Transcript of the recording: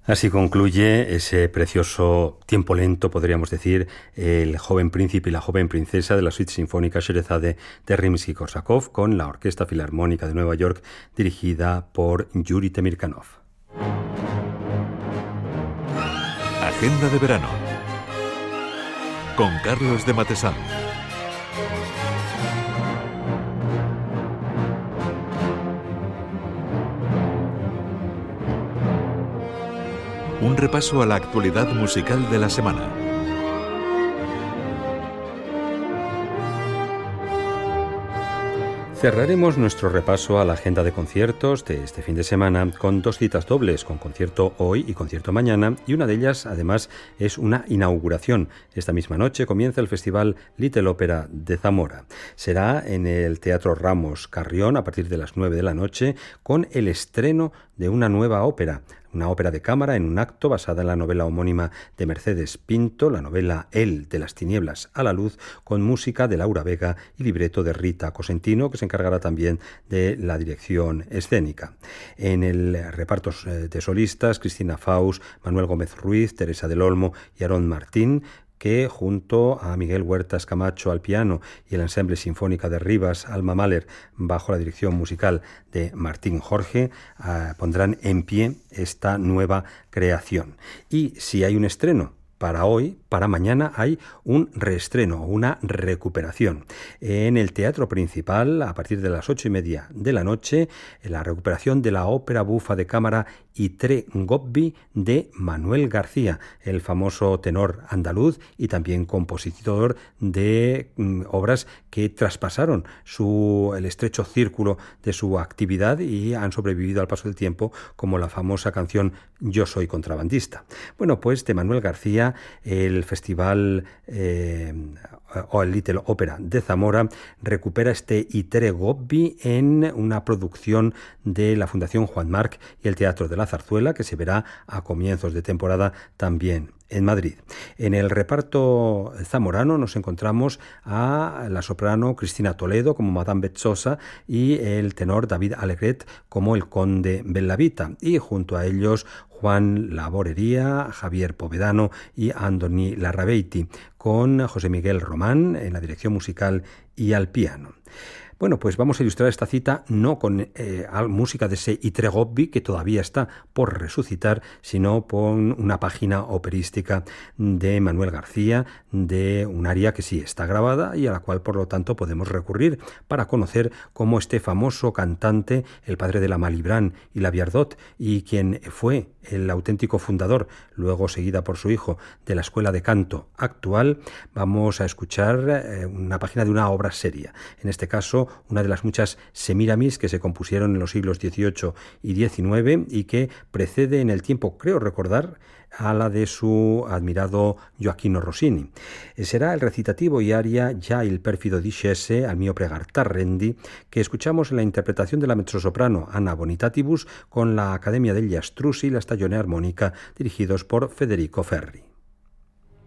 Así concluye ese precioso tiempo lento, podríamos decir, el joven príncipe y la joven princesa de la suite sinfónica Sherezade de Rimsky-Korsakov con la Orquesta Filarmónica de Nueva York dirigida por Yuri Temirkanov. Agenda de verano con Carlos de Matesán. Un repaso a la actualidad musical de la semana. Cerraremos nuestro repaso a la agenda de conciertos de este fin de semana con dos citas dobles, con concierto hoy y concierto mañana, y una de ellas, además, es una inauguración. Esta misma noche comienza el Festival Little Opera de Zamora. Será en el Teatro Ramos Carrión a partir de las 9 de la noche con el estreno de una nueva ópera. Una ópera de cámara en un acto basada en la novela homónima de Mercedes Pinto, la novela El de las tinieblas a la luz, con música de Laura Vega y libreto de Rita Cosentino, que se encargará también de la dirección escénica. En el reparto de solistas, Cristina Faust, Manuel Gómez Ruiz, Teresa del Olmo y Aarón Martín, que junto a Miguel Huertas Camacho al piano y el ensamble sinfónica de Rivas Alma Mahler bajo la dirección musical de Martín Jorge pondrán en pie esta nueva creación. Y si hay un estreno para hoy, para mañana hay un reestreno, una recuperación. En el Teatro Principal, a partir de las 8:30 de la noche, la recuperación de la ópera bufa de cámara I Tre Gobbi de Manuel García, el famoso tenor andaluz y también compositor de obras que traspasaron el estrecho círculo de su actividad y han sobrevivido al paso del tiempo, como la famosa canción Yo soy contrabandista. Bueno, pues de Manuel García, el Festival o el Little Opera de Zamora recupera este I Tre Gobbi en una producción de la Fundación Juan March y el Teatro de la Zarzuela, que se verá a comienzos de temporada también en Madrid. En el reparto zamorano nos encontramos a la soprano Cristina Toledo como Madame Bezzosa y el tenor David Alegret como el conde Bellavita, y junto a ellos Juan Laborería, Javier Povedano y Andoni Larrabeiti, con José Miguel Román en la dirección musical y al piano. Bueno, pues vamos a ilustrar esta cita no con música de ese I Tre Gobbi, que todavía está por resucitar, sino con una página operística de Manuel García, de un aria que sí está grabada y a la cual, por lo tanto, podemos recurrir para conocer cómo este famoso cantante, el padre de la Malibran y la Viardot, y quien fue el auténtico fundador, luego seguida por su hijo, de la Escuela de Canto actual, vamos a escuchar una página de una obra seria. En este caso, una de las muchas semiramis que se compusieron en los siglos XVIII y XIX y que precede en el tiempo, creo recordar, a la de su admirado Gioacchino Rossini. Será el recitativo y aria Ya il perfido discese al mio pregar t'arrendi, que escuchamos en la interpretación de la mezzosoprano Anna Bonitatibus con la Academia degli Astrusi y la Stagione Armonica, dirigidos por Federico Ferri.